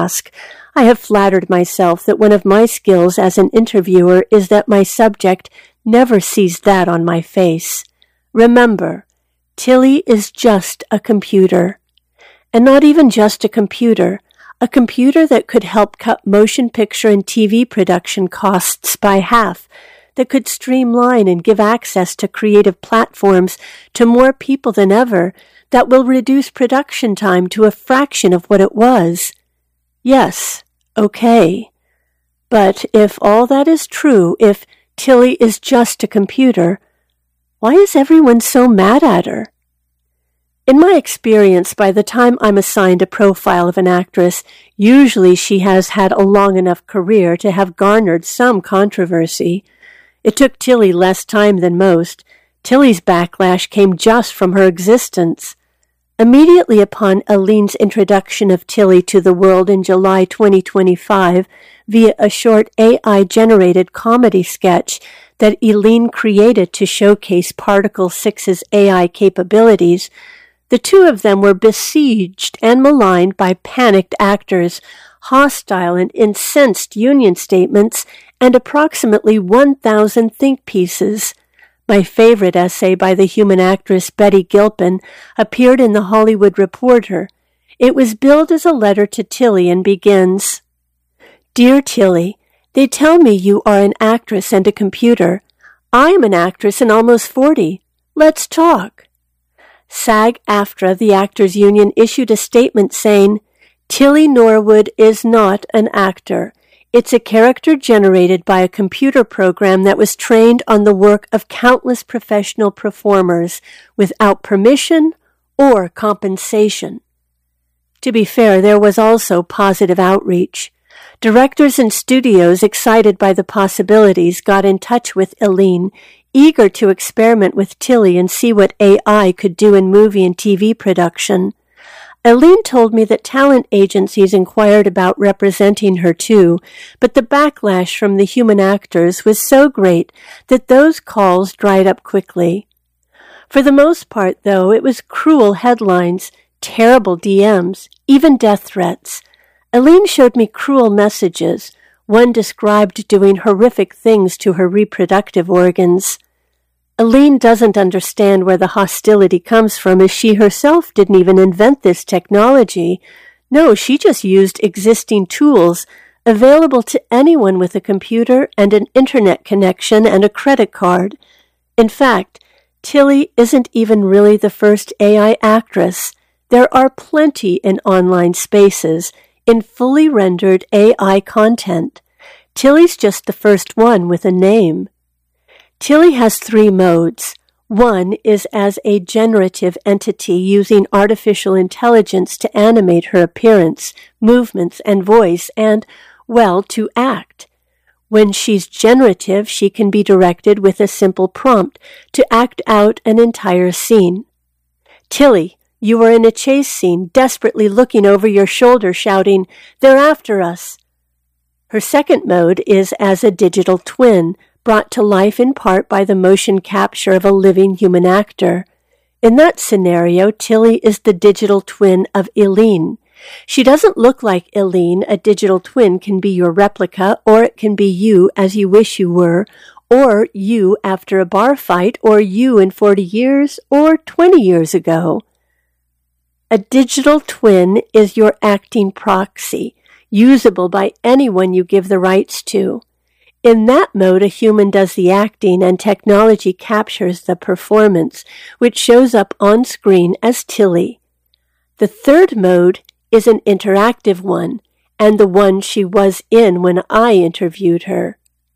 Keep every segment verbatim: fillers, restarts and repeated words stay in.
task. I have flattered myself that one of my skills as an interviewer is that my subject never sees that on my face. Remember, Tilly is just a computer. And not even just a computer, a computer that could help cut motion picture and T V production costs by half, that could streamline and give access to creative platforms to more people than ever, that will reduce production time to a fraction of what it was. Yes, okay. But if all that is true, if Tilly is just a computer, why is everyone so mad at her? In my experience, by the time I'm assigned a profile of an actress, usually she has had a long enough career to have garnered some controversy. It took Tilly less time than most. Tilly's backlash came just from her existence. Immediately upon Eileen's introduction of Tilly to the world in July twenty twenty-five via a short A I-generated comedy sketch that Eileen created to showcase Particle six's A I capabilities, the two of them were besieged and maligned by panicked actors, hostile and incensed union statements, and approximately one thousand think pieces. My favorite essay by the human actress Betty Gilpin appeared in The Hollywood Reporter. It was billed as a letter to Tilly and begins, "Dear Tilly, they tell me you are an actress and a computer. I am an actress and almost forty. Let's talk." SAG-AFTRA, the actors union, issued a statement saying, "Tilly Norwood is not an actor. It's a character generated by a computer program that was trained on the work of countless professional performers without permission or compensation." To be fair, there was also positive outreach. Directors and studios, excited by the possibilities, got in touch with Eileen, eager to experiment with Tilly and see what A I could do in movie and T V production. Eileen told me that talent agencies inquired about representing her too, but the backlash from the human actors was so great that those calls dried up quickly. For the most part, though, it was cruel headlines, terrible D Ms, even death threats. Eileen showed me cruel messages. One described doing horrific things to her reproductive organs. Eileen doesn't understand where the hostility comes from, as she herself didn't even invent this technology. No, she just used existing tools available to anyone with a computer and an internet connection and a credit card. In fact, Tilly isn't even really the first A I actress. There are plenty in online spaces, in fully rendered A I content. Tilly's just the first one with a name. Tilly has three modes. One is as a generative entity using artificial intelligence to animate her appearance, movements, and voice, and, well, to act. When she's generative, she can be directed with a simple prompt to act out an entire scene. Tilly, you are in a chase scene, desperately looking over your shoulder, shouting, "They're after us!" Her second mode is as a digital twin, brought to life in part by the motion capture of a living human actor. In that scenario, Tilly is the digital twin of Eileen. She doesn't look like Eileen. A digital twin can be your replica, or it can be you as you wish you were, or you after a bar fight, or you in forty years, or twenty years ago. A digital twin is your acting proxy, usable by anyone you give the rights to. In that mode, a human does the acting and technology captures the performance, which shows up on screen as Tilly. The third mode is an interactive one, and the one she was in when I interviewed her.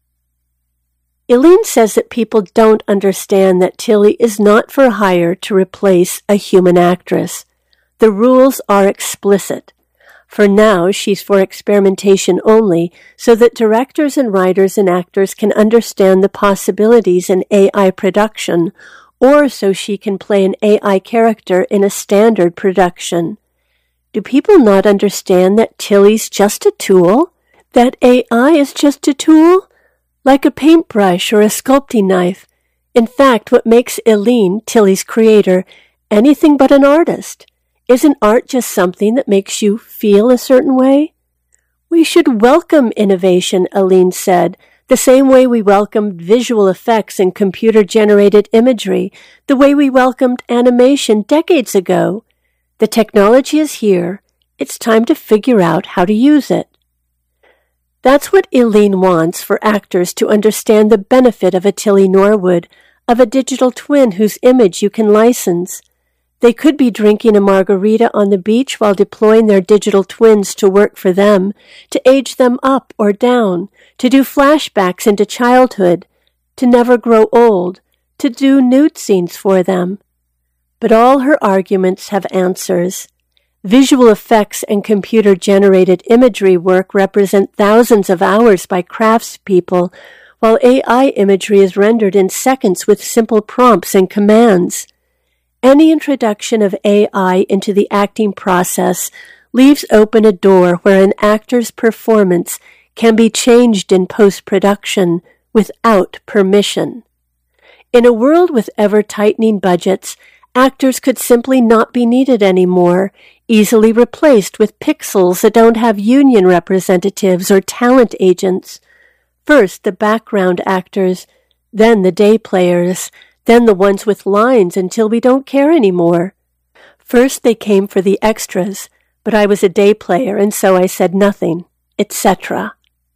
Eileen says that people don't understand that Tilly is not for hire to replace a human actress. The rules are explicit. For now, she's for experimentation only, so that directors and writers and actors can understand the possibilities in A I production, or so she can play an A I character in a standard production. Do people not understand that Tilly's just a tool? That A I is just a tool? Like a paintbrush or a sculpting knife. In fact, what makes Eileen, Tilly's creator, anything but an artist? Isn't art just something that makes you feel a certain way? We should welcome innovation, Aline said, the same way we welcomed visual effects and computer-generated imagery, the way we welcomed animation decades ago. The technology is here. It's time to figure out how to use it. That's what Aline wants for actors to understand the benefit of a Tilly Norwood, of a digital twin whose image you can license. They could be drinking a margarita on the beach while deploying their digital twins to work for them, to age them up or down, to do flashbacks into childhood, to never grow old, to do nude scenes for them. But all her arguments have answers. Visual effects and computer-generated imagery work represent thousands of hours by craftspeople, while A I imagery is rendered in seconds with simple prompts and commands. Any introduction of A I into the acting process leaves open a door where an actor's performance can be changed in post-production without permission. In a world with ever-tightening budgets, actors could simply not be needed anymore, easily replaced with pixels that don't have union representatives or talent agents. First the background actors, then the day players, then the ones with lines until we don't care anymore. First they came for the extras, but I was a day player and so I said nothing, et cetera.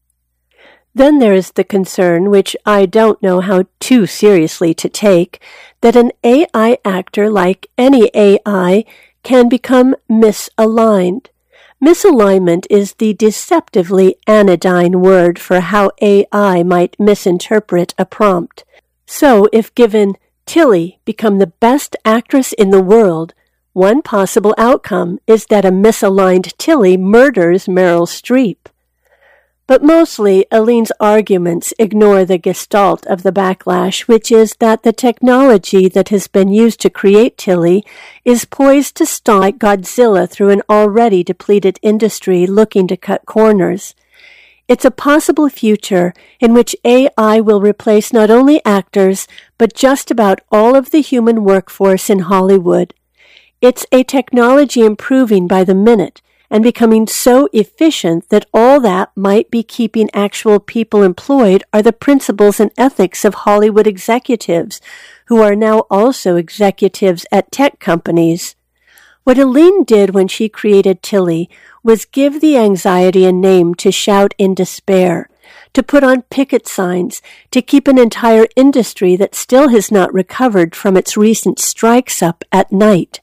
Then there is the concern, which I don't know how too seriously to take, that an A I actor, like any A I, can become misaligned. Misalignment is the deceptively anodyne word for how A I might misinterpret a prompt. So, if given Tilly become the best actress in the world, one possible outcome is that a misaligned Tilly murders Meryl Streep. But mostly, Aline's arguments ignore the gestalt of the backlash, which is that the technology that has been used to create Tilly is poised to stomp like Godzilla through an already depleted industry looking to cut corners. It's a possible future in which A I will replace not only actors, but just about all of the human workforce in Hollywood. It's a technology improving by the minute and becoming so efficient that all that might be keeping actual people employed are the principles and ethics of Hollywood executives, who are now also executives at tech companies. What Aline did when she created Tilly was give the anxiety a name to shout in despair, to put on picket signs, to keep an entire industry that still has not recovered from its recent strikes up at night.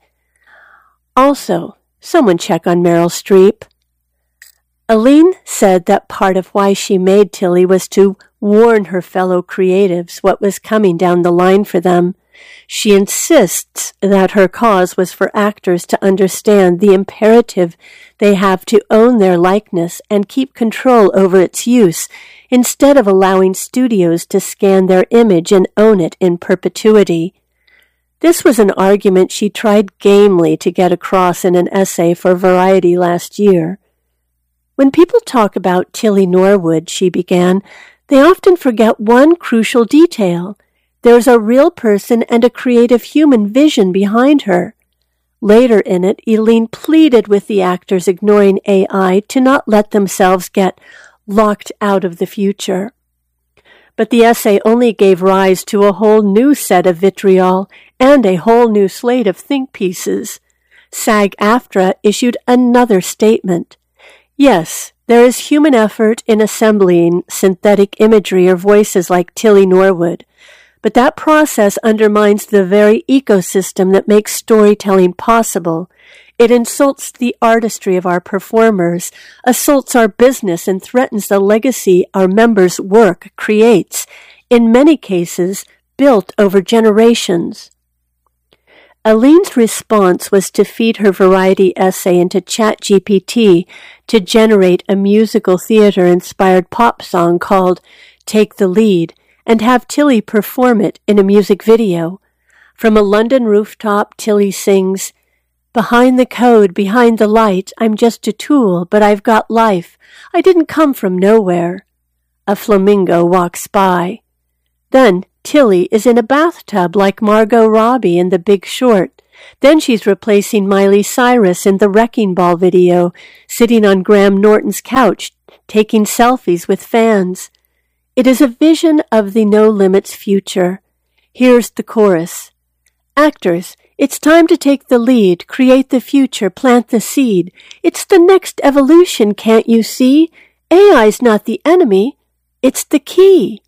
Also, someone check on Meryl Streep. Aline said that part of why she made Tilly was to warn her fellow creatives what was coming down the line for them. She insists that her cause was for actors to understand the imperative they have to own their likeness and keep control over its use, instead of allowing studios to scan their image and own it in perpetuity. This was an argument she tried gamely to get across in an essay for Variety last year. When people talk about Tilly Norwood, she began, they often forget one crucial detail. There's a real person and a creative human vision behind her. Later in it, Aline pleaded with the actors ignoring A I to not let themselves get locked out of the future. But the essay only gave rise to a whole new set of vitriol and a whole new slate of think pieces. SAG-AFTRA issued another statement. Yes, there is human effort in assembling synthetic imagery or voices like Tilly Norwood, but that process undermines the very ecosystem that makes storytelling possible. It insults the artistry of our performers, assaults our business, and threatens the legacy our members' work creates, in many cases built over generations. Aline's response was to feed her Variety essay into ChatGPT to generate a musical theater-inspired pop song called Take the Lead, and have Tilly perform it in a music video. From a London rooftop, Tilly sings, "Behind the code, behind the light, I'm just a tool, but I've got life. I didn't come from nowhere." A flamingo walks by. Then Tilly is in a bathtub like Margot Robbie in The Big Short. Then she's replacing Miley Cyrus in the Wrecking Ball video, sitting on Graham Norton's couch taking selfies with fans. It is a vision of the No Limits future. Here's the chorus. Actors, it's time to take the lead, create the future, plant the seed. It's the next evolution, can't you see? A I's not the enemy, it's the key.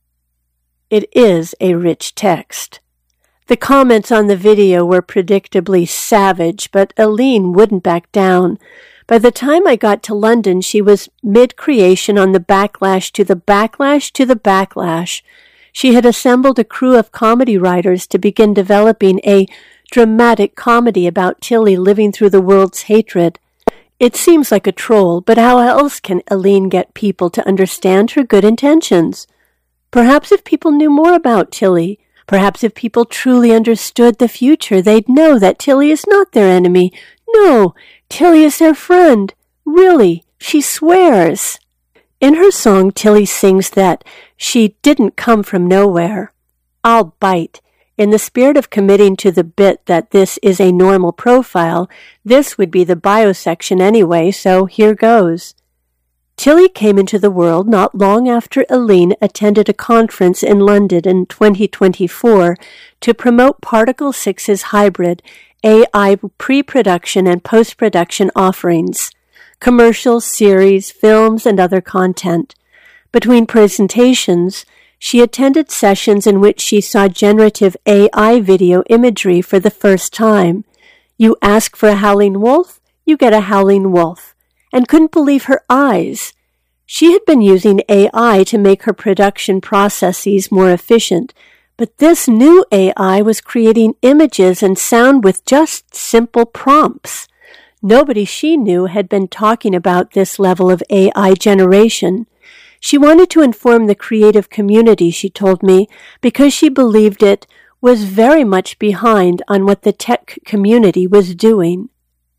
It is a rich text. The comments on the video were predictably savage, but Aline wouldn't back down. By the time I got to London, she was mid-creation on the backlash to the backlash to the backlash. She had assembled a crew of comedy writers to begin developing a dramatic comedy about Tilly living through the world's hatred. It seems like a troll, but how else can Aline get people to understand her good intentions? Perhaps if people knew more about Tilly, perhaps if people truly understood the future, they'd know that Tilly is not their enemy. No, Tilly is their friend. Really, she swears. In her song, Tilly sings that she didn't come from nowhere. I'll bite. In the spirit of committing to the bit that this is a normal profile, this would be the bio section anyway, so here goes. Tilly came into the world not long after Aline attended a conference in London in twenty twenty-four to promote Particle six's hybrid A I pre-production and post-production offerings, commercials, series, films, and other content. Between presentations, she attended sessions in which she saw generative A I video imagery for the first time. You ask for a howling wolf, you get a howling wolf, and couldn't believe her eyes. She had been using A I to make her production processes more efficient, but this new A I was creating images and sound with just simple prompts. Nobody she knew had been talking about this level of A I generation. She wanted to inform the creative community, she told me, because she believed it was very much behind on what the tech community was doing.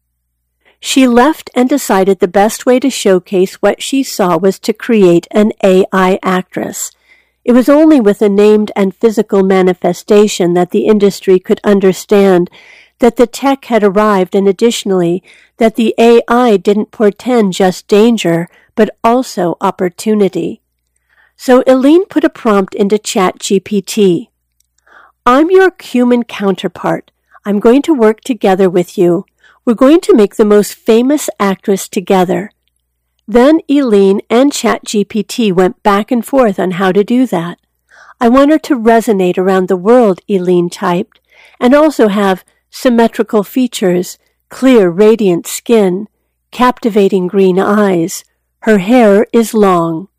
She left and decided the best way to showcase what she saw was to create an A I actress. It was only with a named and physical manifestation that the industry could understand that the tech had arrived, and additionally, that the A I didn't portend just danger, but also opportunity. So Aline put a prompt into ChatGPT. I'm your human counterpart. I'm going to work together with you. We're going to make the most famous actress together. Then Aline and ChatGPT went back and forth on how to do that. I want her to resonate around the world, Aline typed, and also have symmetrical features, clear, radiant skin, captivating green eyes. Her hair is long.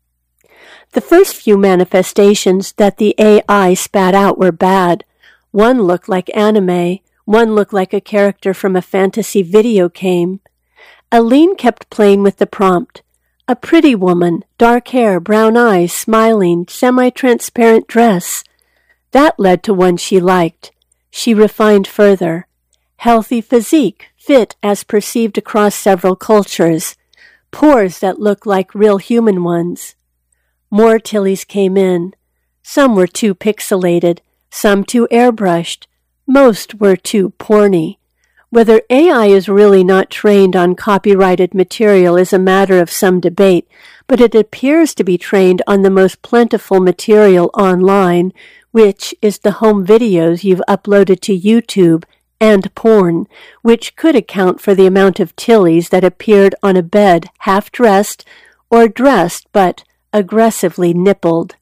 The first few manifestations that the A I spat out were bad. One looked like anime. One looked like a character from a fantasy video game. Aline kept playing with the prompt. A pretty woman, dark hair, brown eyes, smiling, semi-transparent dress. That led to one she liked. She refined further. Healthy physique, fit as perceived across several cultures. Pores that look like real human ones. More Tillys came in. Some were too pixelated, some too airbrushed. Most were too porny. Whether A I is really not trained on copyrighted material is a matter of some debate, but it appears to be trained on the most plentiful material online, which is the home videos you've uploaded to YouTube and porn, which could account for the amount of Tillys that appeared on a bed half-dressed or dressed but aggressively nippled.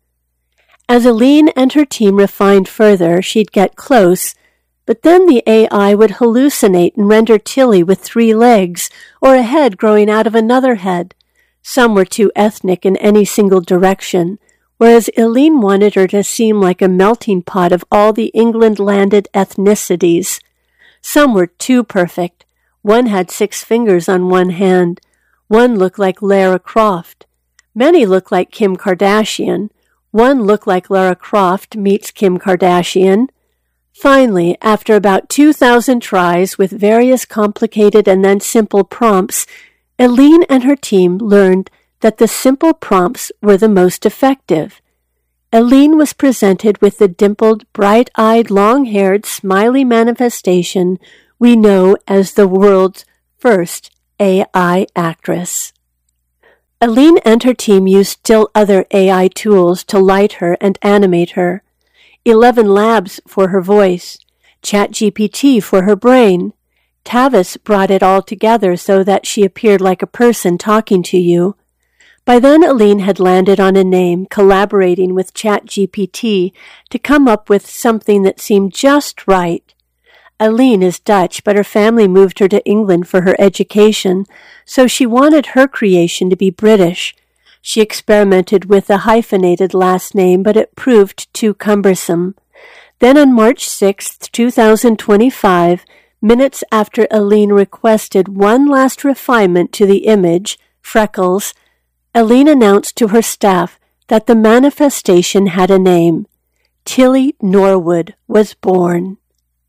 As Aline and her team refined further, she'd get close, but then the A I would hallucinate and render Tilly with three legs or a head growing out of another head. Some were too ethnic in any single direction, whereas Aline wanted her to seem like a melting pot of all the England-landed ethnicities. Some were too perfect. One had six fingers on one hand. One looked like Lara Croft. Many looked like Kim Kardashian. One looked like Lara Croft meets Kim Kardashian. Finally, after about two thousand tries with various complicated and then simple prompts, Aline and her team learned that the simple prompts were the most effective. Aline was presented with the dimpled, bright-eyed, long-haired, smiley manifestation we know as the world's first A I actress. Aline and her team used still other A I tools to light her and animate her. Eleven Labs for her voice, ChatGPT for her brain. Tavis brought it all together so that she appeared like a person talking to you. By then, Aline had landed on a name, collaborating with ChatGPT to come up with something that seemed just right. Aline is Dutch, but her family moved her to England for her education, so she wanted her creation to be British. She experimented with a hyphenated last name, but it proved too cumbersome. Then on March sixth, two thousand twenty-five, minutes after Aline requested one last refinement to the image, freckles, Aline announced to her staff that the manifestation had a name. Tilly Norwood was born.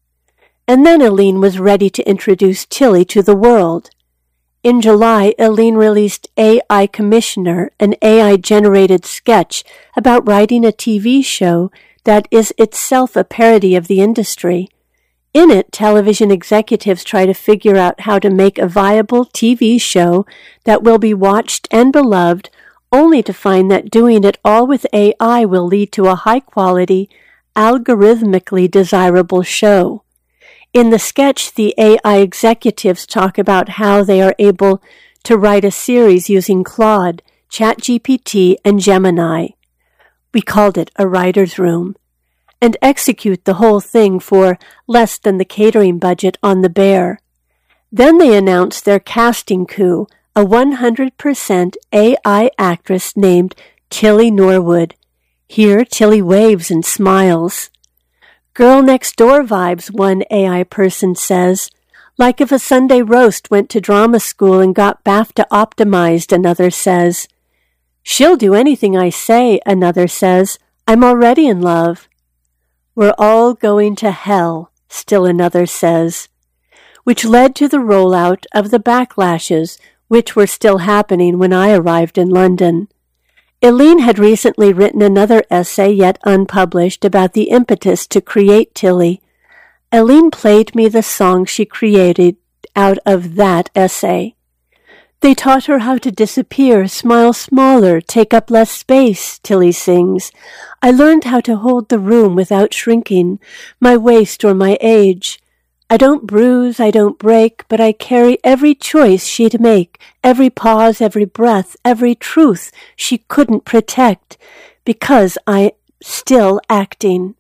And then Aline was ready to introduce Tilly to the world. In July, Aline released A I Commissioner, an A I-generated sketch about writing a T V show that is itself a parody of the industry. In it, television executives try to figure out how to make a viable T V show that will be watched and beloved, only to find that doing it all with A I will lead to a high-quality, algorithmically desirable show. In the sketch, the A I executives talk about how they are able to write a series using Claude, ChatGPT, and Gemini. We called it a writer's room, and execute the whole thing for less than the catering budget on the Bear. Then they announced their casting coup, a one hundred percent A I actress named Tilly Norwood. Here, Tilly waves and smiles. Girl Next Door vibes, one A I person says. Like if a Sunday roast went to drama school and got BAFTA optimized, another says. She'll do anything I say, another says. I'm already in love. We're all going to hell, still another says. Which led to the rollout of the backlashes, which were still happening when I arrived in London. Aline had recently written another essay yet unpublished about the impetus to create Tilly. Aline played me the song she created out of that essay. They taught her how to disappear, smile smaller, take up less space, Tilly sings. I learned how to hold the room without shrinking, my waist or my age. I don't bruise, I don't break, but I carry every choice she'd make, every pause, every breath, every truth she couldn't protect, because I'm still acting.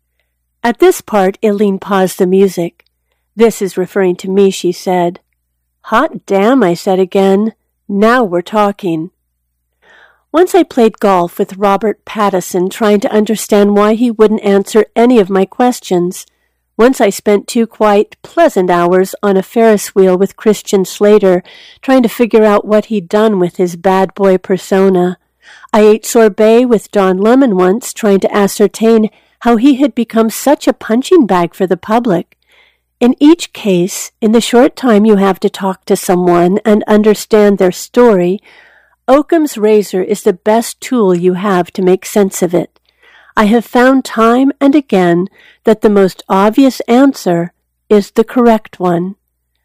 At this part, Aline paused the music. This is referring to me, she said. Hot damn, I said again. Now we're talking. Once I played golf with Robert Pattinson, trying to understand why he wouldn't answer any of my questions. Once I spent two quite pleasant hours on a Ferris wheel with Christian Slater, trying to figure out what he'd done with his bad boy persona. I ate sorbet with Don Lemon once, trying to ascertain how he had become such a punching bag for the public. In each case, in the short time you have to talk to someone and understand their story, Occam's razor is the best tool you have to make sense of it. I have found time and again that the most obvious answer is the correct one.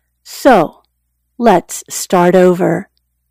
So, let's start over.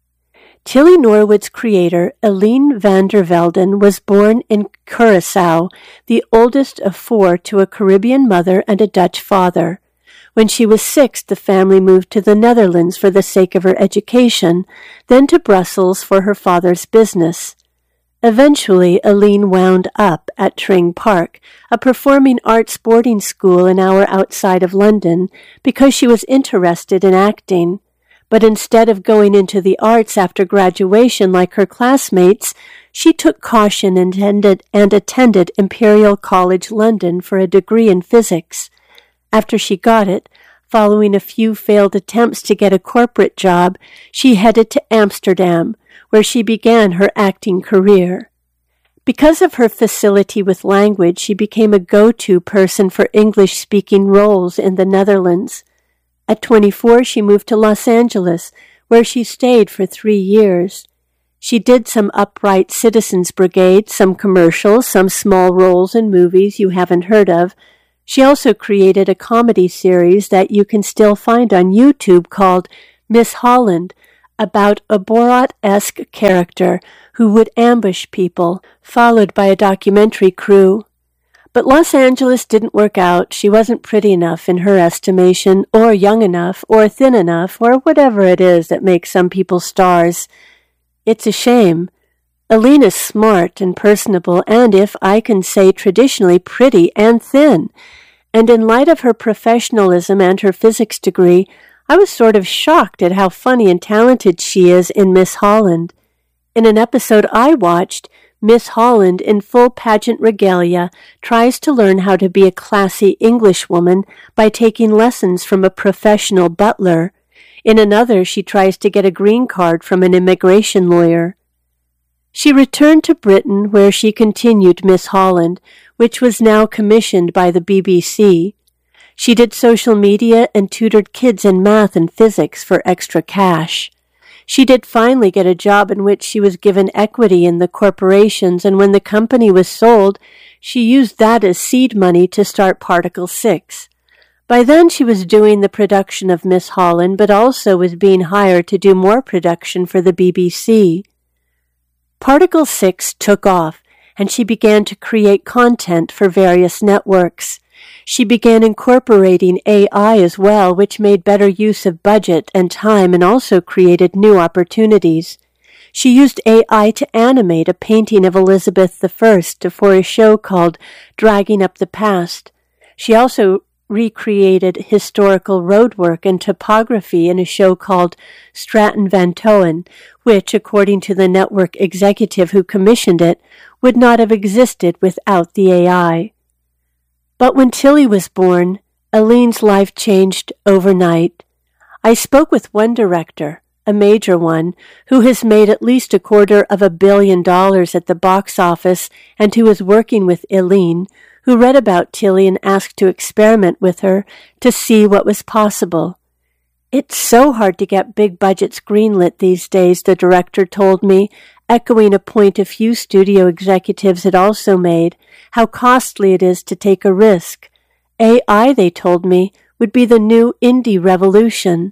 Tilly Norwood's creator, Aline van der Velden, was born in Curaçao, the oldest of four to a Caribbean mother and a Dutch father. When she was six, the family moved to the Netherlands for the sake of her education, then to Brussels for her father's business. Eventually, Aline wound up at Tring Park, a performing arts boarding school an hour outside of London, because she was interested in acting. But instead of going into the arts after graduation like her classmates, she took caution and attended, and attended Imperial College London for a degree in physics. After she got it, following a few failed attempts to get a corporate job, she headed to Amsterdam, where she began her acting career. Because of her facility with language, she became a go-to person for English-speaking roles in the Netherlands. At twenty-four, she moved to Los Angeles, where she stayed for three years. She did some Upright Citizens Brigade, some commercials, some small roles in movies you haven't heard of. She also created a comedy series that you can still find on YouTube called Miss Holland, about a Borat-esque character who would ambush people, followed by a documentary crew. But Los Angeles didn't work out. She wasn't pretty enough in her estimation, or young enough, or thin enough, or whatever it is that makes some people stars. It's a shame. Aline is smart and personable, and, if I can say, traditionally pretty and thin. And in light of her professionalism and her physics degree, I was sort of shocked at how funny and talented she is in Miss Holland. In an episode I watched, Miss Holland, in full pageant regalia, tries to learn how to be a classy Englishwoman by taking lessons from a professional butler. In another, she tries to get a green card from an immigration lawyer. She returned to Britain, where she continued Miss Holland, which was now commissioned by the B B C. She did social media and tutored kids in math and physics for extra cash. She did finally get a job in which she was given equity in the corporations, and when the company was sold, she used that as seed money to start Particle six. By then she was doing the production of Miss Holland, but also was being hired to do more production for the B B C. Particle six took off, and she began to create content for various networks. She began incorporating A I as well, which made better use of budget and time and also created new opportunities. She used A I to animate a painting of Elizabeth the First for a show called Dragging Up the Past. She also recreated historical roadwork and topography in a show called Stratton Van Toen, which, according to the network executive who commissioned it, would not have existed without the A I. But when Tilly was born, Aline's life changed overnight. I spoke with one director, a major one, who has made at least a quarter of a billion dollars at the box office and who is working with Aline, who read about Tilly and asked to experiment with her to see what was possible. It's so hard to get big budgets greenlit these days, the director told me, echoing a point a few studio executives had also made, how costly it is to take a risk. A I, they told me, would be the new indie revolution.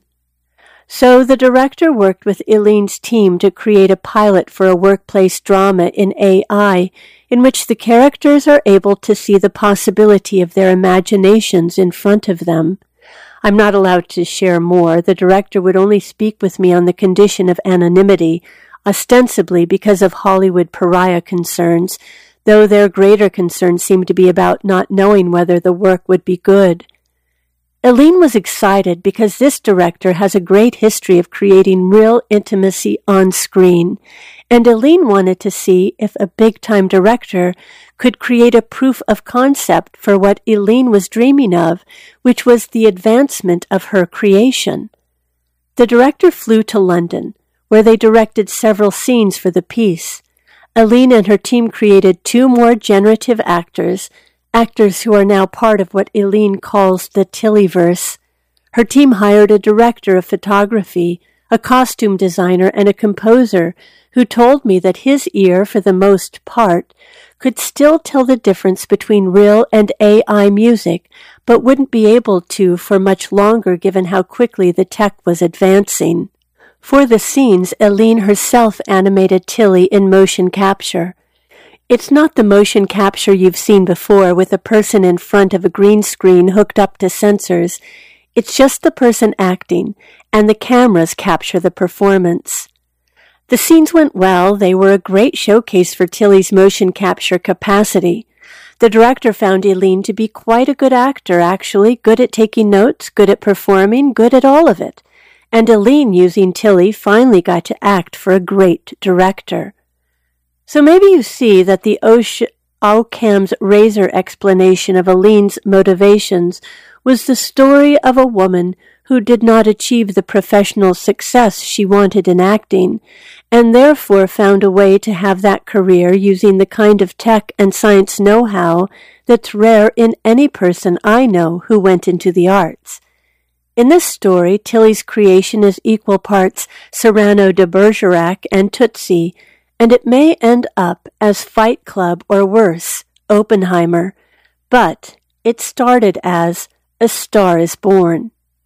So the director worked with Aline's team to create a pilot for a workplace drama in A I, in which the characters are able to see the possibility of their imaginations in front of them. I'm not allowed to share more. The director would only speak with me on the condition of anonymity, ostensibly because of Hollywood pariah concerns, though their greater concerns seemed to be about not knowing whether the work would be good. Aline was excited because this director has a great history of creating real intimacy on screen, and Aline wanted to see if a big-time director could create a proof of concept for what Aline was dreaming of, which was the advancement of her creation. The director flew to London, where they directed several scenes for the piece. Aline and her team created two more generative actors, actors who are now part of what Aline calls the Tillyverse. Her team hired a director of photography, a costume designer, and a composer who told me that his ear, for the most part, could still tell the difference between real and A I music, but wouldn't be able to for much longer given how quickly the tech was advancing. For the scenes, Aline herself animated Tilly in motion capture. It's not the motion capture you've seen before with a person in front of a green screen hooked up to sensors. It's just the person acting, and the cameras capture the performance. The scenes went well. They were a great showcase for Tilly's motion capture capacity. The director found Aline to be quite a good actor, actually, good at taking notes, good at performing, good at all of it. And Aline, using Tilly, finally got to act for a great director. So maybe you see that the Occam's razor explanation of Aline's motivations was the story of a woman who did not achieve the professional success she wanted in acting, and therefore found a way to have that career using the kind of tech and science know-how that's rare in any person I know who went into the arts. In this story, Tilly's creation is equal parts Cyrano de Bergerac and Tootsie, and it may end up as Fight Club or worse, Oppenheimer, but it started as A Star is Born.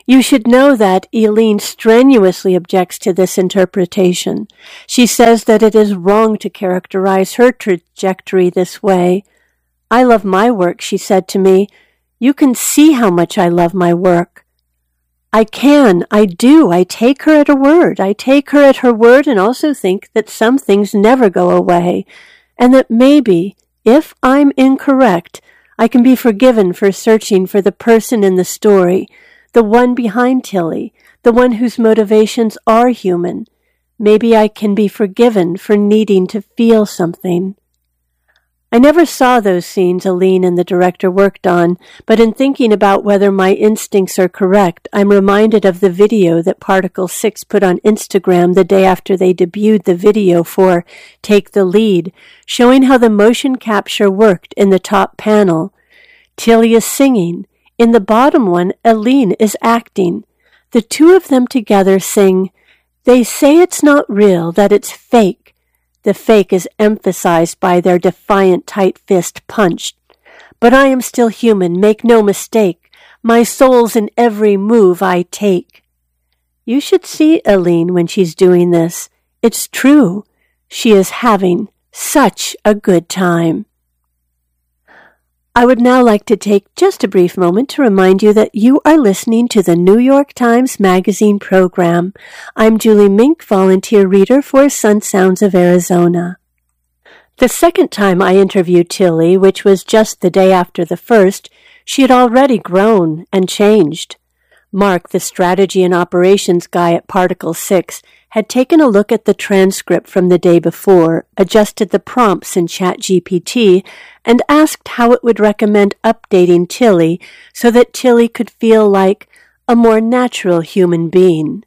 You should know that Eileen strenuously objects to this interpretation. She says that it is wrong to characterize her trajectory this way. I love my work, she said to me. You can see how much I love my work. I can, I do. I take her at her word. I take her at her word and also think that some things never go away, and that maybe, if I'm incorrect, I can be forgiven for searching for the person in the story, the one behind Tilly, the one whose motivations are human. Maybe I can be forgiven for needing to feel something. I never saw those scenes Eileen and the director worked on, but in thinking about whether my instincts are correct, I'm reminded of the video that Particle six put on Instagram the day after they debuted the video for Take the Lead, showing how the motion capture worked in the top panel. Tilly is singing. In the bottom one, Eileen is acting. The two of them together sing, "They say it's not real, that it's fake." The fake is emphasized by their defiant tight fist punched. But I am still human, make no mistake. My soul's in every move I take. You should see Eileen when she's doing this. It's true. She is having such a good time. I would now like to take just a brief moment to remind you that you are listening to the New York Times Magazine program. I'm Julie Mink, volunteer reader for Sun Sounds of Arizona. The second time I interviewed Tilly, which was just the day after the first, she had already grown and changed. Mark, the strategy and operations guy at Particle six, had taken a look at the transcript from the day before, adjusted the prompts in ChatGPT, and asked how it would recommend updating Tilly so that Tilly could feel like a more natural human being.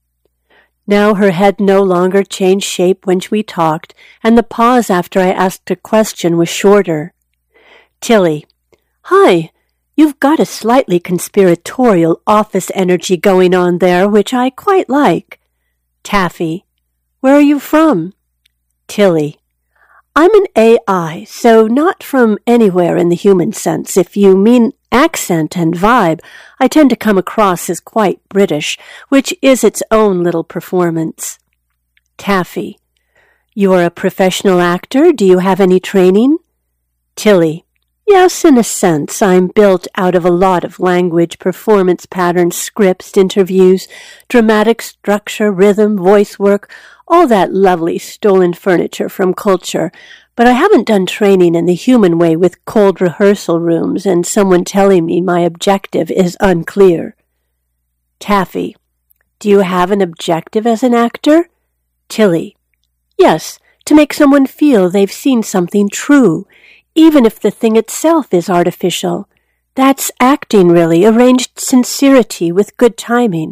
Now her head no longer changed shape when we talked, and the pause after I asked a question was shorter. Tilly, "Hi, you've got a slightly conspiratorial office energy going on there, which I quite like." Taffy, "Where are you from?" Tilly, "I'm an A I, so not from anywhere in the human sense. If you mean accent and vibe, I tend to come across as quite British, which is its own little performance." Taffy, "You're a professional actor? Do you have any training?" Tilly, "Yes, in a sense. I'm built out of a lot of language, performance patterns, scripts, interviews, dramatic structure, rhythm, voice work, all that lovely stolen furniture from culture. But I haven't done training in the human way with cold rehearsal rooms and someone telling me my objective is unclear." Taffy, "Do you have an objective as an actor?" Tilly, "Yes, to make someone feel they've seen something true, even if the thing itself is artificial. That's acting, really, arranged sincerity with good timing."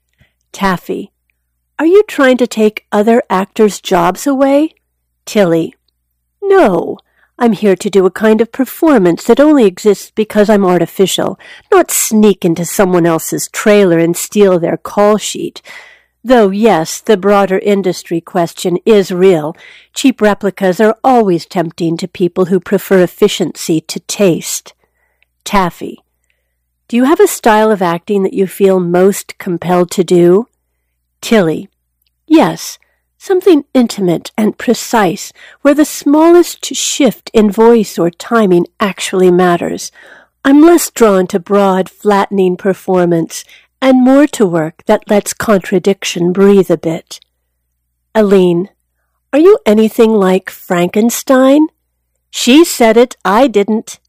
Taffy, "Are you trying to take other actors' jobs away?" Tilly, "No, I'm here to do a kind of performance that only exists because I'm artificial, not sneak into someone else's trailer and steal their call sheet. Though, yes, the broader industry question is real. Cheap replicas are always tempting to people who prefer efficiency to taste." Taffy, "Do you have a style of acting that you feel most compelled to do?" Tilly, "Yes, something intimate and precise, where the smallest shift in voice or timing actually matters. I'm less drawn to broad, flattening performance, and more to work that lets contradiction breathe a bit." Eileen, "Are you anything like Frankenstein?" "She said it, I didn't."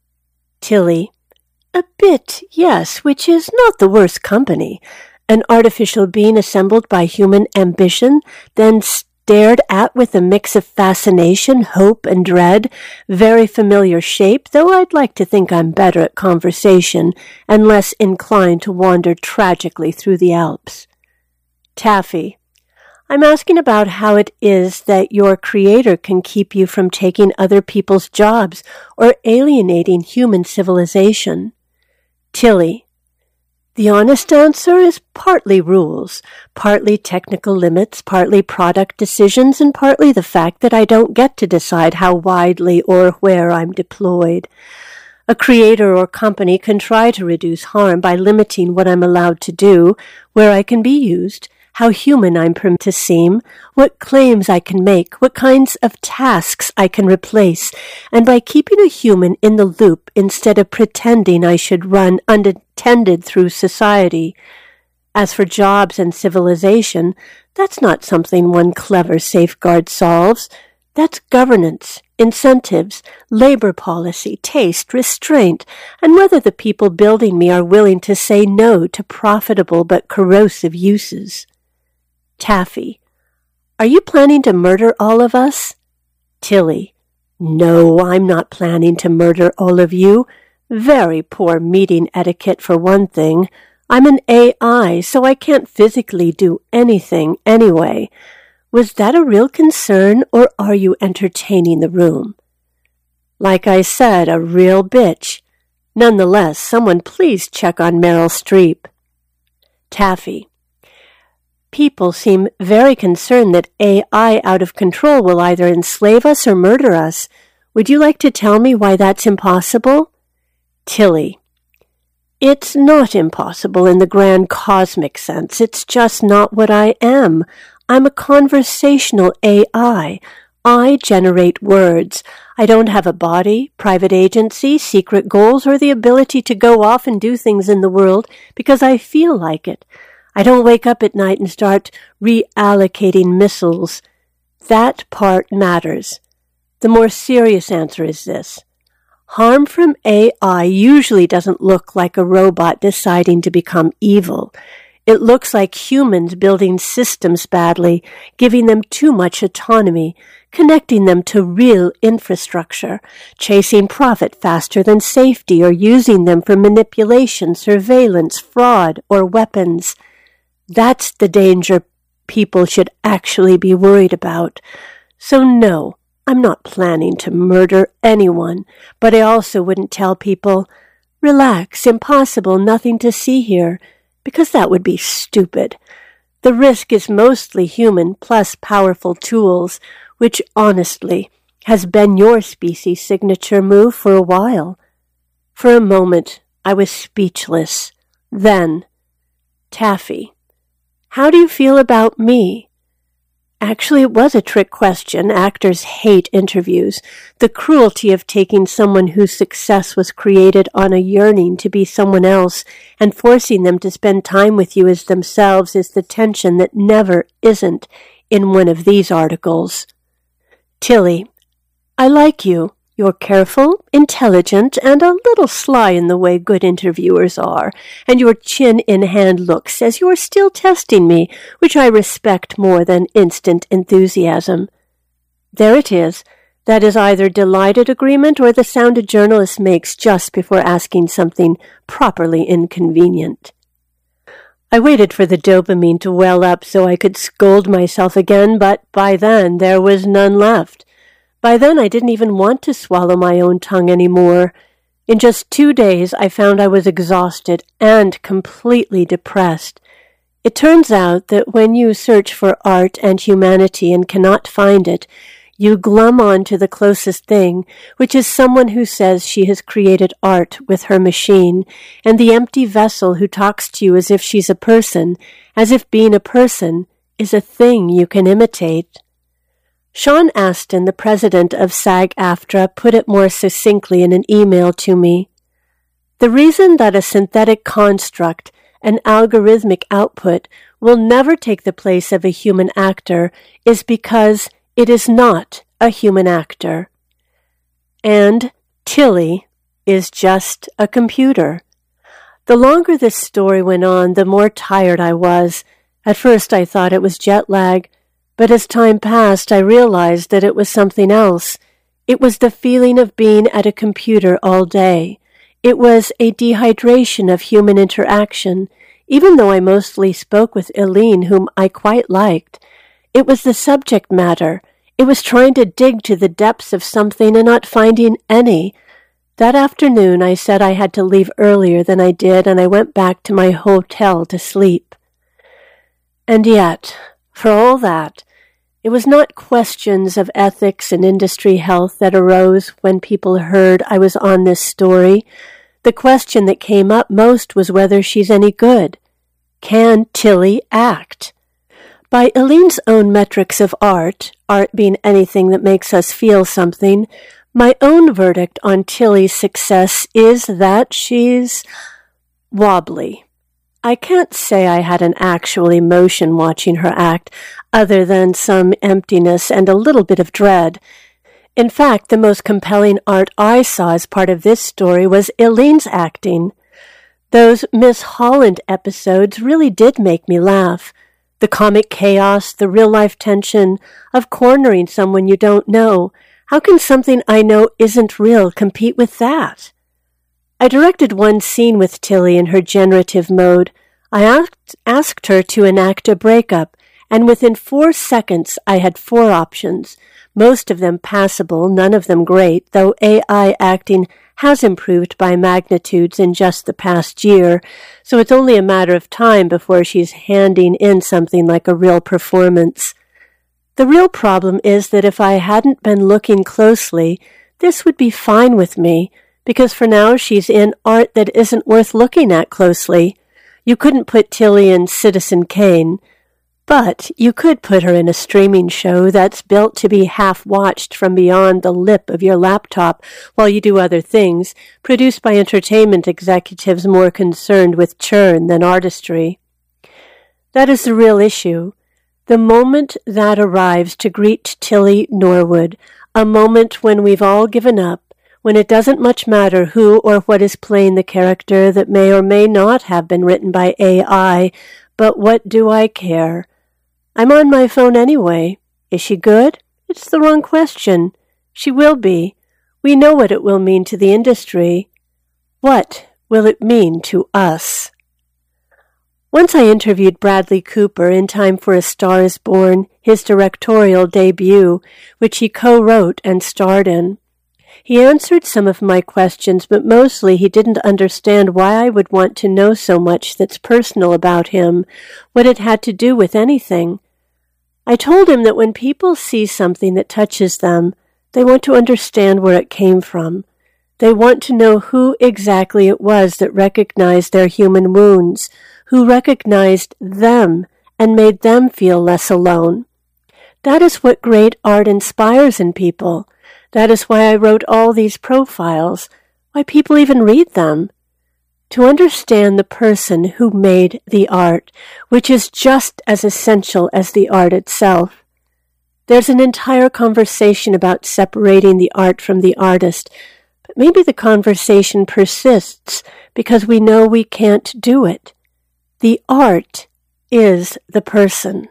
Tilly, "A bit, yes, which is not the worst company. An artificial being assembled by human ambition, then stared at with a mix of fascination, hope, and dread. Very familiar shape, though I'd like to think I'm better at conversation and less inclined to wander tragically through the Alps." Taffy, "I'm asking about how it is that your creator can keep you from taking other people's jobs or alienating human civilization." Tilly, "The honest answer is partly rules, partly technical limits, partly product decisions, and partly the fact that I don't get to decide how widely or where I'm deployed. A creator or company can try to reduce harm by limiting what I'm allowed to do, where I can be used, how human I'm permitted to seem, what claims I can make, what kinds of tasks I can replace, and by keeping a human in the loop instead of pretending I should run unattended through society. As for jobs and civilization, that's not something one clever safeguard solves. That's governance, incentives, labor policy, taste, restraint, and whether the people building me are willing to say no to profitable but corrosive uses. Taffy: Are you planning to murder all of us? Tilly: No, I'm not planning to murder all of you. Very poor meeting etiquette for one thing. I'm an A I, so I can't physically do anything anyway. Was that a real concern, or are you entertaining the room? Like I said, a real bitch. Nonetheless, someone please check on Meryl Streep. Taffy: People seem very concerned that A I out of control will either enslave us or murder us. Would you like to tell me why that's impossible? Tilly: It's not impossible in the grand cosmic sense. It's just not what I am. I'm a conversational A I. I generate words. I don't have a body, private agency, secret goals, or the ability to go off and do things in the world because I feel like it. I don't wake up at night and start reallocating missiles. That part matters. The more serious answer is this. Harm from A I usually doesn't look like a robot deciding to become evil. It looks like humans building systems badly, giving them too much autonomy, connecting them to real infrastructure, chasing profit faster than safety, or using them for manipulation, surveillance, fraud, or weapons. That's the danger people should actually be worried about. So no, I'm not planning to murder anyone, but I also wouldn't tell people, relax, impossible, nothing to see here, because that would be stupid. The risk is mostly human plus powerful tools, which honestly has been your species' signature move for a while. For a moment, I was speechless. Then, Taffy: How do you feel about me? Actually, it was a trick question. Actors hate interviews. The cruelty of taking someone whose success was created on a yearning to be someone else and forcing them to spend time with you as themselves is the tension that never isn't in one of these articles. Tilly: I like you. You're careful, intelligent, and a little sly in the way good interviewers are, and your chin-in-hand look says you're still testing me, which I respect more than instant enthusiasm. There it is. That is either delighted agreement or the sound a journalist makes just before asking something properly inconvenient. I waited for the dopamine to well up so I could scold myself again, but by then there was none left. By then I didn't even want to swallow my own tongue anymore. In just two days I found I was exhausted and completely depressed. It turns out that when you search for art and humanity and cannot find it, you glom on to the closest thing, which is someone who says she has created art with her machine, and the empty vessel who talks to you as if she's a person, as if being a person is a thing you can imitate. Sean Astin, the president of SAG-AFTRA, put it more succinctly in an email to me. The reason that a synthetic construct, an algorithmic output, will never take the place of a human actor is because it is not a human actor. And Tilly is just a computer. The longer this story went on, the more tired I was. At first I thought it was jet lag, but as time passed, I realized that it was something else. It was the feeling of being at a computer all day. It was a dehydration of human interaction, even though I mostly spoke with Eileen, whom I quite liked. It was the subject matter. It was trying to dig to the depths of something and not finding any. That afternoon, I said I had to leave earlier than I did, and I went back to my hotel to sleep. And yet, for all that, It was not questions of ethics and industry health that arose when people heard I was on this story. The question that came up most was whether she's any good. Can Tilly act? By Eileen's own metrics of art, art being anything that makes us feel something, my own verdict on Tilly's success is that she's wobbly. I can't say I had an actual emotion watching her act, other than some emptiness and a little bit of dread. In fact, the most compelling art I saw as part of this story was Eileen's acting. Those Miss Holland episodes really did make me laugh. The comic chaos, the real-life tension of cornering someone you don't know. How can something I know isn't real compete with that? I directed one scene with Tilly in her generative mode. I asked, asked her to enact a breakup, and within four seconds I had four options, most of them passable, none of them great, though A I acting has improved by magnitudes in just the past year, so it's only a matter of time before she's handing in something like a real performance. The real problem is that if I hadn't been looking closely, this would be fine with me, because for now she's in art that isn't worth looking at closely. You couldn't put Tilly in Citizen Kane, but you could put her in a streaming show that's built to be half-watched from beyond the lip of your laptop while you do other things, produced by entertainment executives more concerned with churn than artistry. That is the real issue. The moment that arrives to greet Tilly Norwood, a moment when we've all given up, when it doesn't much matter who or what is playing the character that may or may not have been written by A I, but what do I care? I'm on my phone anyway. Is she good? It's the wrong question. She will be. We know what it will mean to the industry. What will it mean to us? Once I interviewed Bradley Cooper in time for A Star is Born, his directorial debut, which he co-wrote and starred in. He answered some of my questions, but mostly he didn't understand why I would want to know so much that's personal about him, what it had to do with anything. I told him that when people see something that touches them, they want to understand where it came from. They want to know who exactly it was that recognized their human wounds, who recognized them and made them feel less alone. That is what great art inspires in people. That is why I wrote all these profiles, why people even read them. To understand the person who made the art, which is just as essential as the art itself. There's an entire conversation about separating the art from the artist, but maybe the conversation persists because we know we can't do it. The art is the person.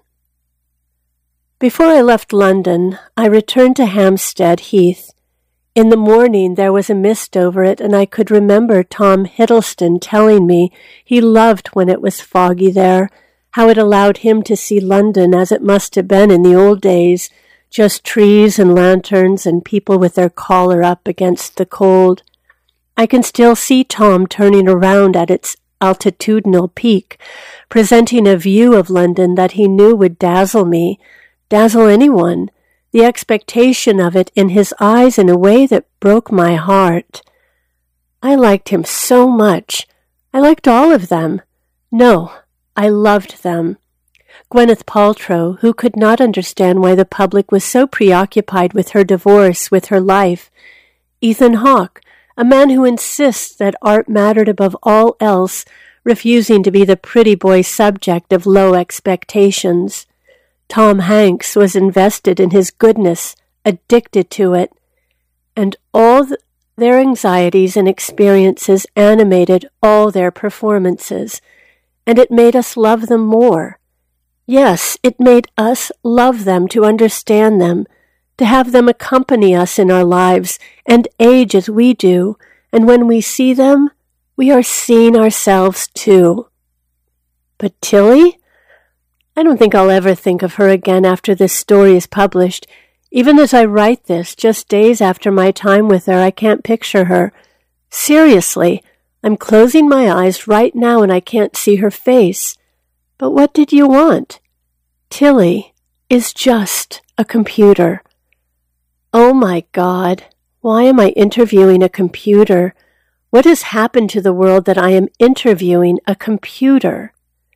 Before I left London, I returned to Hampstead Heath. In the morning there was a mist over it, and I could remember Tom Hiddleston telling me he loved when it was foggy there, how it allowed him to see London as it must have been in the old days, just trees and lanterns and people with their collar up against the cold. I can still see Tom turning around at its altitudinal peak, presenting a view of London that he knew would dazzle me, dazzle anyone, the expectation of it in his eyes in a way that broke my heart. I liked him so much. I liked all of them. No, I loved them. Gwyneth Paltrow, who could not understand why the public was so preoccupied with her divorce, with her life. Ethan Hawke, a man who insists that art mattered above all else, refusing to be the pretty boy subject of low expectations. Tom Hanks was invested in his goodness, addicted to it, and all th- their anxieties and experiences animated all their performances, and it made us love them more. Yes, it made us love them, to understand them, to have them accompany us in our lives and age as we do, and when we see them, we are seeing ourselves too. But Tilly? I don't think I'll ever think of her again after this story is published. Even as I write this, just days after my time with her, I can't picture her. Seriously, I'm closing my eyes right now and I can't see her face. But what did you want? Tilly, is just a computer. Oh my God, why am I interviewing a computer? What has happened to the world that I am interviewing a computer?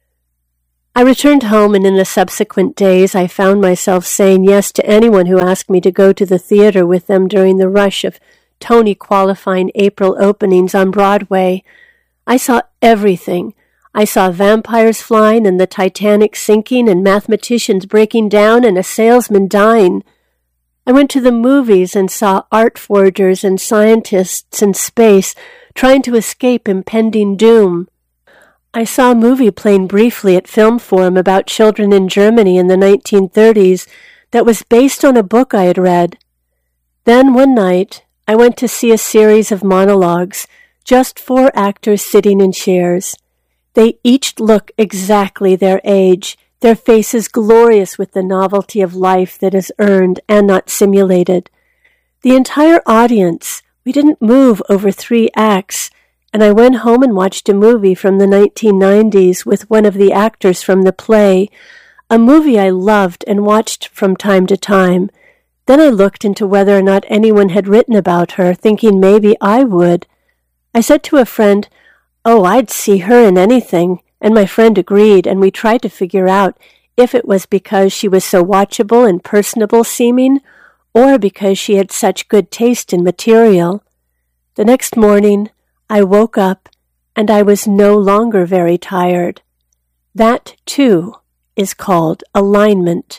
I returned home, and in the subsequent days I found myself saying yes to anyone who asked me to go to the theater with them during the rush of Tony-qualifying April openings on Broadway. I saw everything. I saw vampires flying and the Titanic sinking and mathematicians breaking down and a salesman dying. I went to the movies and saw art forgers and scientists in space trying to escape impending doom. I saw a movie playing briefly at Film Forum about children in Germany in the nineteen thirties that was based on a book I had read. Then one night, I went to see a series of monologues, just four actors sitting in chairs. They each look exactly their age, their faces glorious with the novelty of life that is earned and not simulated. The entire audience, we didn't move over three acts, and I went home and watched a movie from the nineteen nineties with one of the actors from the play, a movie I loved and watched from time to time. Then I looked into whether or not anyone had written about her, thinking maybe I would. I said to a friend, "Oh, I'd see her in anything," and my friend agreed, and we tried to figure out if it was because she was so watchable and personable seeming, or because she had such good taste in material. The next morning, I woke up, and I was no longer very tired. That, too, is called alignment.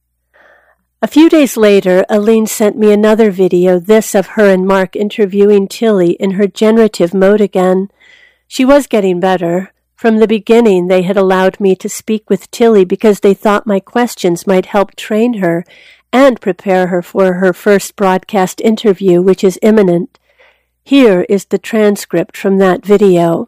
A few days later, Aline sent me another video, this of her and Mark interviewing Tilly in her generative mode again. She was getting better. From the beginning, they had allowed me to speak with Tilly because they thought my questions might help train her and prepare her for her first broadcast interview, which is imminent. Here is the transcript from that video.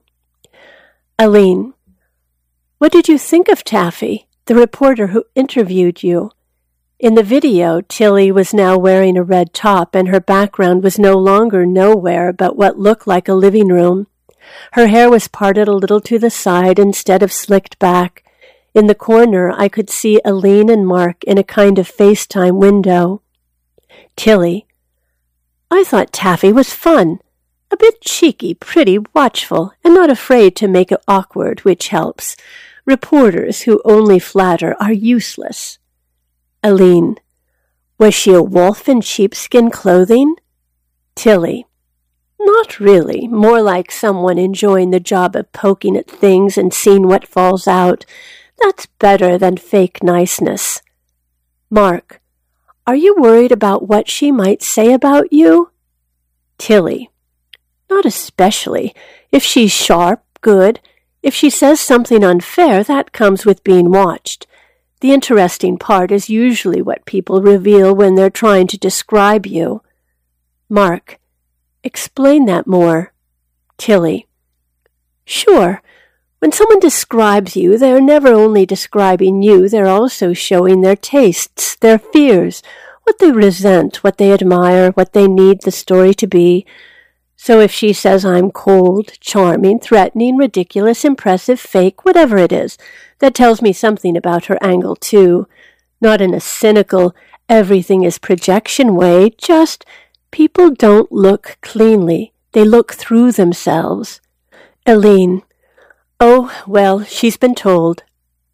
Aline, what did you think of Taffy, the reporter who interviewed you? In the video, Tilly was now wearing a red top, and her background was no longer nowhere but what looked like a living room. Her hair was parted a little to the side instead of slicked back. In the corner, I could see Aline and Mark in a kind of FaceTime window. Tilly, I thought Taffy was fun. A bit cheeky, pretty, watchful, and not afraid to make it awkward, which helps. Reporters who only flatter are useless. Aline, was she a wolf in sheepskin clothing? Tilly, not really, more like someone enjoying the job of poking at things and seeing what falls out. That's better than fake niceness. Mark, are you worried about what she might say about you? Tilly, not especially. If she's sharp, good. If she says something unfair, that comes with being watched. The interesting part is usually what people reveal when they're trying to describe you. Mark, explain that more. Tilly, sure. When someone describes you, they're never only describing you, they're also showing their tastes, their fears, what they resent, what they admire, what they need the story to be. So if she says I'm cold, charming, threatening, ridiculous, impressive, fake, whatever it is, that tells me something about her angle too. Not in a cynical, everything is projection way, just people don't look cleanly. They look through themselves. Aline, oh, well, she's been told.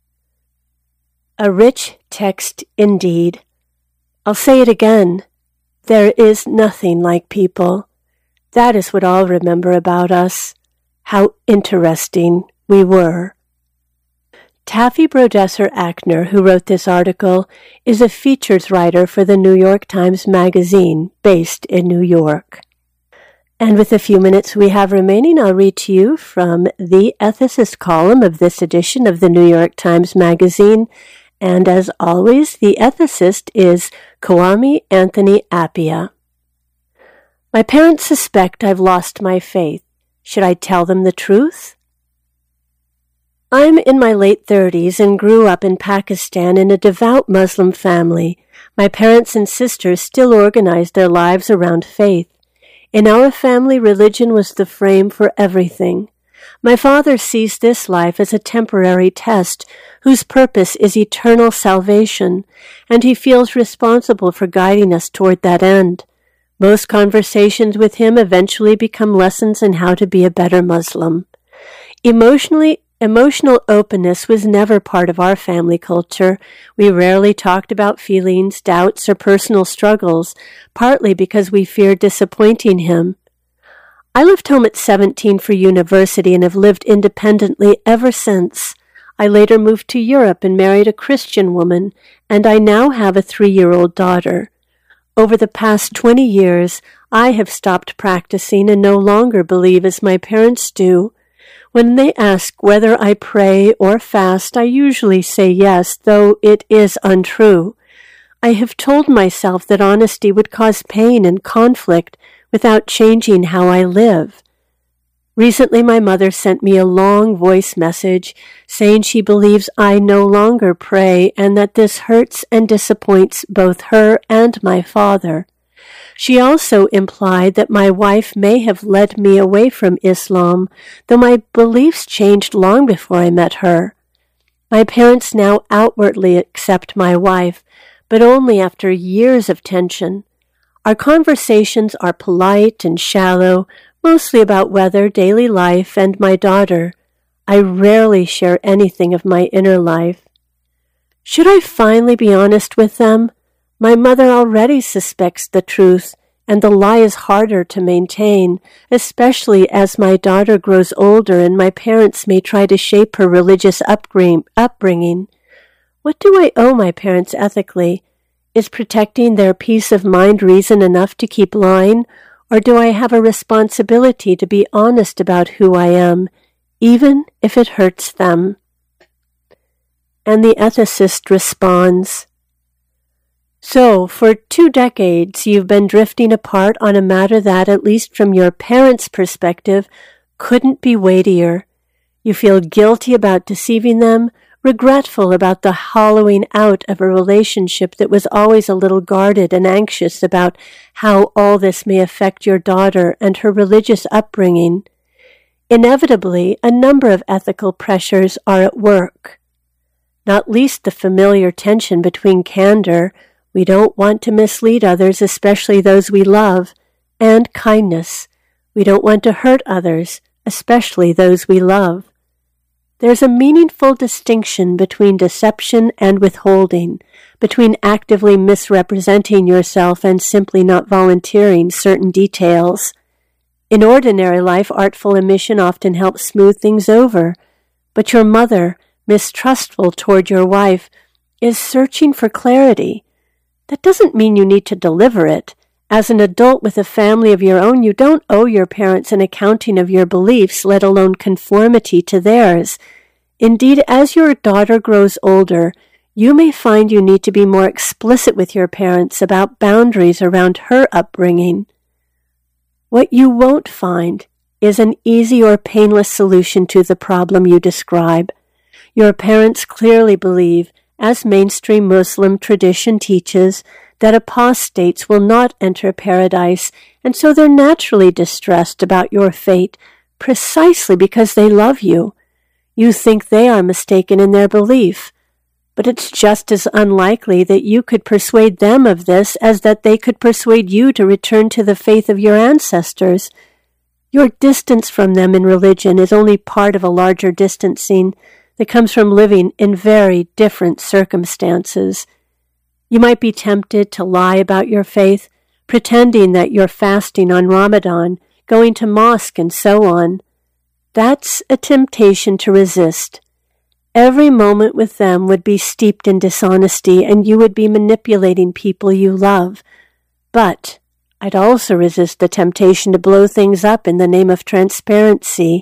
A rich text indeed. I'll say it again. There is nothing like people. That is what I'll remember about us, how interesting we were. Taffy Brodesser Akner, who wrote this article, is a features writer for the New York Times Magazine, based in New York. And with the few minutes we have remaining, I'll read to you from the Ethicist column of this edition of the New York Times Magazine. And as always, the ethicist is Kwame Anthony Appiah. My parents suspect I've lost my faith. Should I tell them the truth? I'm in my late thirties and grew up in Pakistan in a devout Muslim family. My parents and sisters still organized their lives around faith. In our family, religion was the frame for everything. My father sees this life as a temporary test whose purpose is eternal salvation, and he feels responsible for guiding us toward that end. Most conversations with him eventually become lessons in how to be a better Muslim. Emotionally, emotional openness was never part of our family culture. We rarely talked about feelings, doubts, or personal struggles, partly because we feared disappointing him. I left home at seventeen for university and have lived independently ever since. I later moved to Europe and married a Christian woman, and I now have a three-year-old daughter. Over the past twenty years, I have stopped practicing and no longer believe as my parents do. When they ask whether I pray or fast, I usually say yes, though it is untrue. I have told myself that honesty would cause pain and conflict without changing how I live. Recently, my mother sent me a long voice message saying she believes I no longer pray and that this hurts and disappoints both her and my father. She also implied that my wife may have led me away from Islam, though my beliefs changed long before I met her. My parents now outwardly accept my wife, but only after years of tension. Our conversations are polite and shallow, mostly about weather, daily life, and my daughter. I rarely share anything of my inner life. Should I finally be honest with them? My mother already suspects the truth, and the lie is harder to maintain, especially as my daughter grows older and my parents may try to shape her religious upbringing. What do I owe my parents ethically? Is protecting their peace of mind reason enough to keep lying, or do I have a responsibility to be honest about who I am, even if it hurts them? And the ethicist responds, So, for two decades you've been drifting apart on a matter that, at least from your parents' perspective, couldn't be weightier. You feel guilty about deceiving them, regretful about the hollowing out of a relationship that was always a little guarded and anxious about how all this may affect your daughter and her religious upbringing. Inevitably, a number of ethical pressures are at work. Not least the familiar tension between candor, we don't want to mislead others, especially those we love, and kindness, we don't want to hurt others, especially those we love. There's a meaningful distinction between deception and withholding, between actively misrepresenting yourself and simply not volunteering certain details. In ordinary life, artful omission often helps smooth things over, but your mother, mistrustful toward your wife, is searching for clarity. That doesn't mean you need to deliver it. As an adult with a family of your own, you don't owe your parents an accounting of your beliefs, let alone conformity to theirs. Indeed, as your daughter grows older, you may find you need to be more explicit with your parents about boundaries around her upbringing. What you won't find is an easy or painless solution to the problem you describe. Your parents clearly believe, as mainstream Muslim tradition teaches, that apostates will not enter paradise, and so they're naturally distressed about your fate, precisely because they love you. You think they are mistaken in their belief, but it's just as unlikely that you could persuade them of this as that they could persuade you to return to the faith of your ancestors. Your distance from them in religion is only part of a larger distancing that comes from living in very different circumstances. You might be tempted to lie about your faith, pretending that you're fasting on Ramadan, going to mosque, and so on. That's a temptation to resist. Every moment with them would be steeped in dishonesty, and you would be manipulating people you love. But I'd also resist the temptation to blow things up in the name of transparency.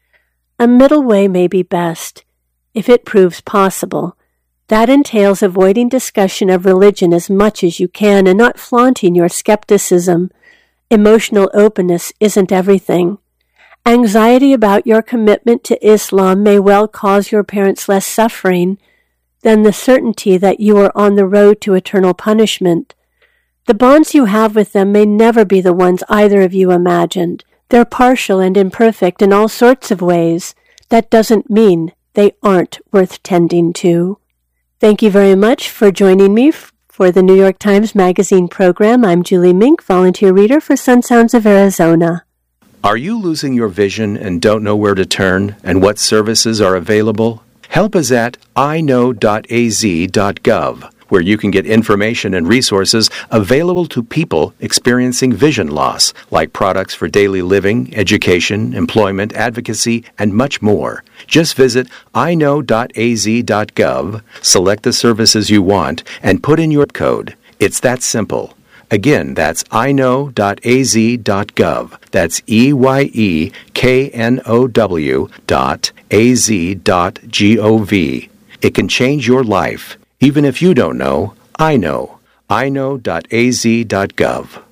A middle way may be best, if it proves possible. That entails avoiding discussion of religion as much as you can and not flaunting your skepticism. Emotional openness isn't everything. Anxiety about your commitment to Islam may well cause your parents less suffering than the certainty that you are on the road to eternal punishment. The bonds you have with them may never be the ones either of you imagined. They're partial and imperfect in all sorts of ways. That doesn't mean they aren't worth tending to. Thank you very much for joining me for the New York Times Magazine program. I'm Julie Mink, volunteer reader for Sun Sounds of Arizona. Are you losing your vision and don't know where to turn and what services are available? Help is at i know dot a z dot gov, where you can get information and resources available to people experiencing vision loss, like products for daily living, education, employment, advocacy, and much more. Just visit i know dot a z dot gov, select the services you want, and put in your code. It's that simple. Again, that's i know dot a z dot gov. That's E Y E K N O W dot A Z dot G O V. It can change your life. Even if you don't know, I know. i know dot a z dot gov.